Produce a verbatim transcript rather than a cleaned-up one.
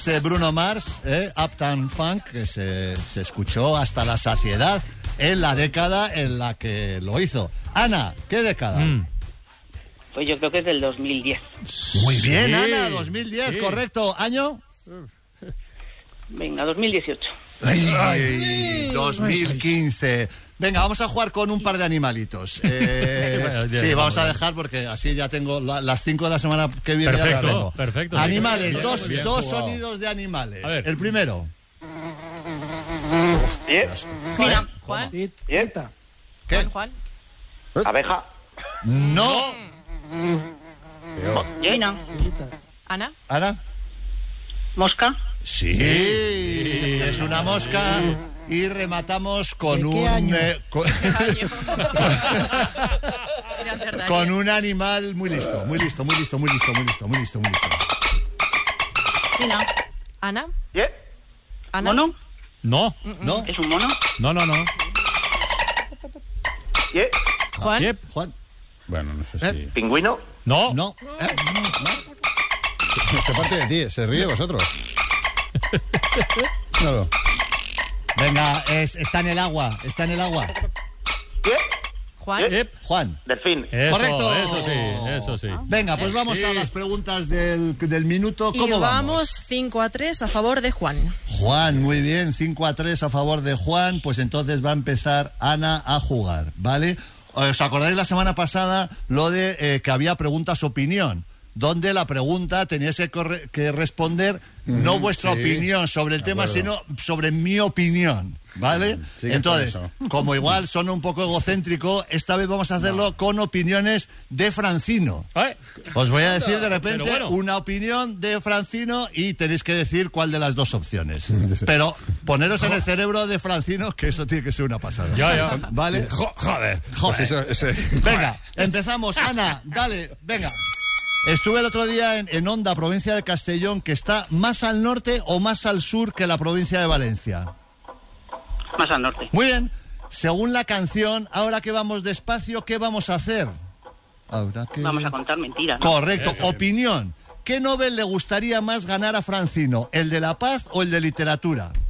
Bruno Mars, eh, Uptown Funk, que se, se escuchó hasta la saciedad en la década en la que lo hizo. Ana, ¿qué década? Mm. Pues yo creo que es del dos mil diez. Muy bien, Sí, Ana, dos mil diez, sí. correcto. ¿Año? Venga, dos mil dieciocho. Ay, ay, dos mil quince. Venga, vamos a jugar con un par de animalitos. Eh, sí, vamos a dejar porque así ya tengo la, las cinco de la semana que viene. Perfecto, ya las tengo. perfecto. Animales, Bien, dos, bien dos jugado. sonidos de animales. A ver. El primero. ¿Eh? Mira, Juan. ¿Eh? ¿Qué? Juan. Abeja. No. Llena. Ana. ¿Ana? Mosca. Sí, es una mosca. Y rematamos con un eh, con, con un animal muy listo, muy listo, muy listo, muy listo, muy listo, muy listo, muy listo. Tina. Ana. ¿Eh? Ana. ¿Mono? No, ¿No? ¿Es un mono? no, no, no. ¿Eh? Juan. Yep. Juan. Bueno, no sé ¿Eh? si... ¿Pingüino? No. No. ¿Eh? ¿Más? Se parte de ti, se ríe de vosotros. Claro. Venga, es, está en el agua, está en el agua. ¿Eh? Juan. Yep. Juan. Delfín. Eso, Correcto. Eso sí, eso sí. Venga, pues vamos Sí. a las preguntas del, del minuto. ¿Cómo Y vamos? vamos cinco a tres a favor de Juan. Juan, muy bien, cinco a tres a favor de Juan, pues entonces va a empezar Ana a jugar, ¿vale? ¿Os acordáis la semana pasada lo de eh, que había preguntas opinión? Donde la pregunta teníais que, corre- que responder no vuestra sí. opinión sobre el De tema, acuerdo. sino sobre mi opinión, ¿vale? Mm, sigue Entonces, con eso. como igual son un poco egocéntrico, esta vez vamos a hacerlo con opiniones de Francino. Ay, Os voy a decir de repente Pero bueno. una opinión de Francino y tenéis que decir cuál de las dos opciones. Pero poneros en el cerebro de Francino, que eso tiene que ser una pasada. Ya, ya. ¿Vale? Jo- joder. Joder. Pues eso- ese- Venga, empezamos. Ana, dale, venga. Estuve el otro día en, en Onda, provincia de Castellón, que está más al norte o más al sur que la provincia de Valencia. Más al norte. Muy bien. Según la canción, ahora que vamos despacio, ¿qué vamos a hacer? Ahora que... Vamos a contar mentiras, ¿no? Correcto. Opinión. ¿Qué Nobel le gustaría más ganar a Francino? ¿El de la paz o el de literatura?